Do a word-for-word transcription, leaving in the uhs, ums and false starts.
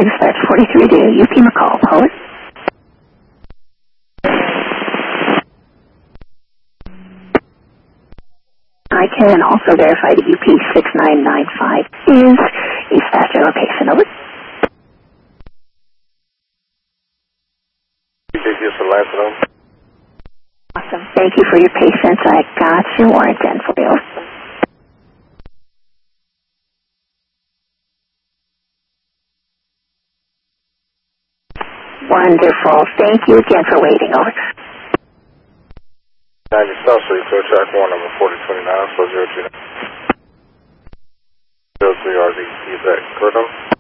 dispatch forty-three to U P McCall. Hold it. I can also verify that U P six nine nine five is a dispatcher location. Over. Awesome. Thank you for your patience. I got your warrant in for you. Wonderful. Thank you again for waiting. Over. ninety South Street, so track one, number forty twenty-nine, so zero two nine. zero three R D. Is that correct?